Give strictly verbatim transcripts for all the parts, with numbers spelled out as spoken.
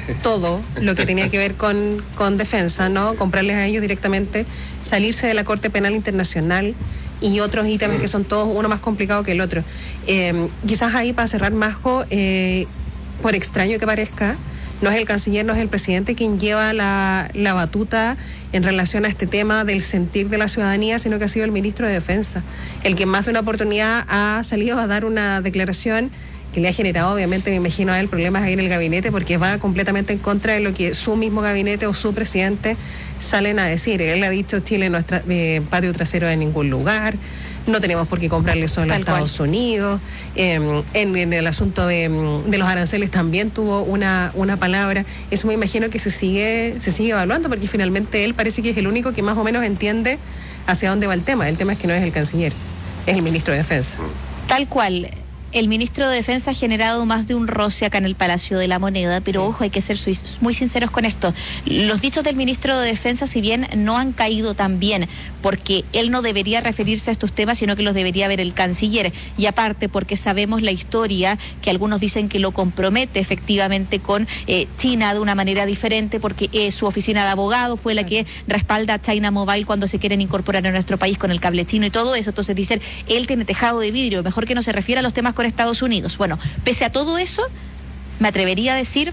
todo lo que tenía que ver con, con defensa, ¿no? Comprarles a ellos directamente, salirse de la Corte Penal Internacional y otros ítems que son todos uno más complicado que el otro. Eh, quizás ahí, para cerrar, Majo, eh, por extraño que parezca, no es el canciller, no es el presidente quien lleva la, la batuta en relación a este tema del sentir de la ciudadanía, sino que ha sido el ministro de Defensa, el que en más de una oportunidad ha salido a dar una declaración que le ha generado, obviamente, me imagino a él, problemas ahí en el gabinete, porque va completamente en contra de lo que su mismo gabinete o su presidente salen a decir. Él ha dicho: Chile no es tra- eh, patio trasero de ningún lugar, no tenemos por qué comprarle solo a Estados Unidos. Eh, en, en el asunto de, de los aranceles también tuvo una, una palabra. Eso me imagino que se sigue, se sigue evaluando, porque finalmente él parece que es el único que más o menos entiende hacia dónde va el tema. El tema es que no es el canciller, es el ministro de Defensa. Tal cual. El ministro de Defensa ha generado más de un roce acá en el Palacio de la Moneda, pero sí. Ojo, hay que ser muy sinceros con esto. Los dichos del ministro de Defensa, si bien no han caído tan bien, porque él no debería referirse a estos temas, sino que los debería ver el canciller. Y aparte, porque sabemos la historia, que algunos dicen que lo compromete efectivamente con eh, China de una manera diferente, porque eh, su oficina de abogado fue la que respalda a China Mobile cuando se quieren incorporar a nuestro país con el cable chino y todo eso. Entonces dicen, él tiene tejado de vidrio, mejor que no se refiera a los temas con Estados Unidos. Bueno, pese a todo eso, me atrevería a decir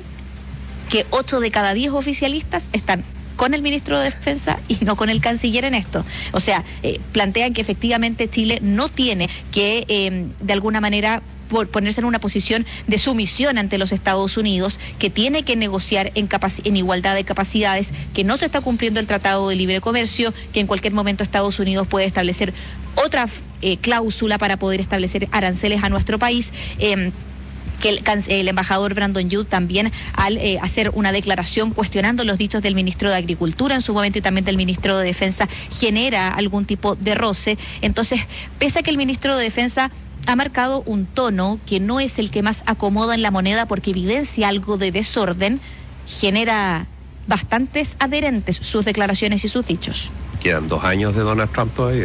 que ocho de cada diez oficialistas están con el ministro de Defensa y no con el canciller en esto. O sea, eh, plantean que efectivamente Chile no tiene que, eh, de alguna manera, por ponerse en una posición de sumisión ante los Estados Unidos, que tiene que negociar en, capac- en igualdad de capacidades, que no se está cumpliendo el Tratado de Libre Comercio, que en cualquier momento Estados Unidos puede establecer otra eh, cláusula para poder establecer aranceles a nuestro país. Eh, que el, el embajador Brandon Young también, al eh, hacer una declaración cuestionando los dichos del ministro de Agricultura en su momento y también del ministro de Defensa, genera algún tipo de roce. Entonces, pese a que el ministro de Defensa ha marcado un tono que no es el que más acomoda en la moneda porque evidencia algo de desorden, genera bastantes adherentes sus declaraciones y sus dichos. Quedan dos años de Donald Trump todavía.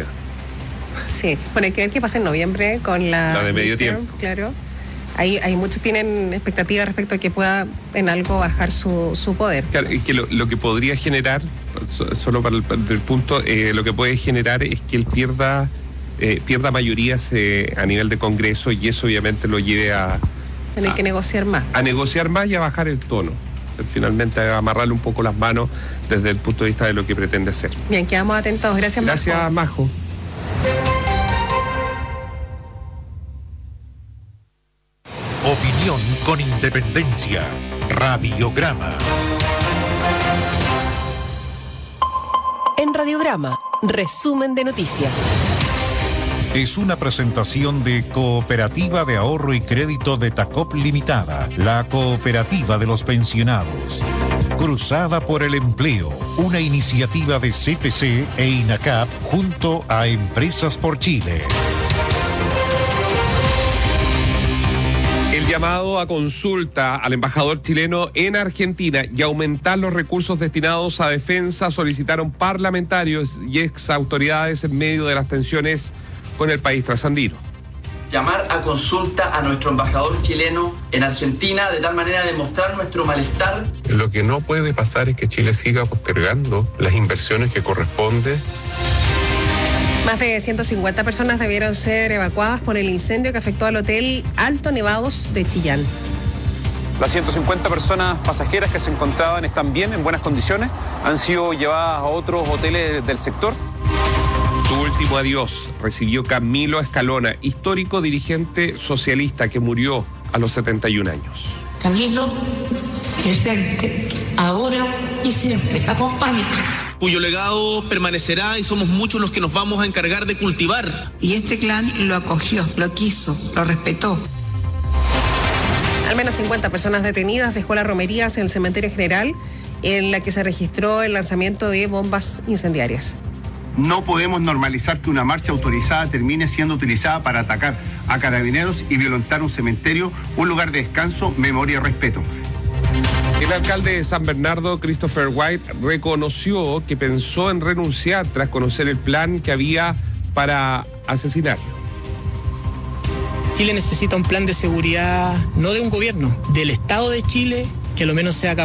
Sí, bueno, hay que ver qué pasa en noviembre con la... La de medio midterm, tiempo. Claro. Hay, hay muchos tienen expectativa respecto a que pueda en algo bajar su, su poder. Claro, y que lo, lo que podría generar, solo para el, para el punto, eh, lo que puede generar es que él pierda eh, pierda mayorías eh, a nivel de Congreso, y eso obviamente lo lleve a... Tener que negociar más. A negociar más y a bajar el tono. O sea, finalmente a amarrarle un poco las manos desde el punto de vista de lo que pretende hacer. Bien, quedamos atentos. Gracias, Majo. Gracias, Majo. Opinión con independencia. Radiograma. En Radiograma, resumen de noticias. Es una presentación de Cooperativa de Ahorro y Crédito de Tacop Limitada, la cooperativa de los pensionados. Cruzada por el Empleo, una iniciativa de C P C e INACAP junto a Empresas por Chile. El llamado a consulta al embajador chileno en Argentina y aumentar los recursos destinados a defensa solicitaron parlamentarios y ex autoridades en medio de las tensiones con el país trasandino. Llamar a consulta a nuestro embajador chileno en Argentina de tal manera de mostrar nuestro malestar. Lo que no puede pasar es que Chile siga postergando las inversiones que corresponde. Más de ciento cincuenta personas debieron ser evacuadas por el incendio que afectó al hotel Alto Nevados de Chillán. Las ciento cincuenta personas pasajeras que se encontraban están bien, en buenas condiciones, han sido llevadas a otros hoteles del sector. Su último adiós recibió Camilo Escalona, histórico dirigente socialista que murió a los setenta y un años. Camilo, presente, ahora y siempre, acompaña. Cuyo legado permanecerá y somos muchos los que nos vamos a encargar de cultivar. Y este clan lo acogió, lo quiso, lo respetó. Al menos cincuenta personas detenidas dejó la romería hacia el cementerio general, en la que se registró el lanzamiento de bombas incendiarias. No podemos normalizar que una marcha autorizada termine siendo utilizada para atacar a carabineros y violentar un cementerio, un lugar de descanso, memoria y respeto. El alcalde de San Bernardo, Christopher White, reconoció que pensó en renunciar tras conocer el plan que había para asesinarlo. Chile necesita un plan de seguridad, no de un gobierno, del Estado de Chile, que a lo menos sea capaz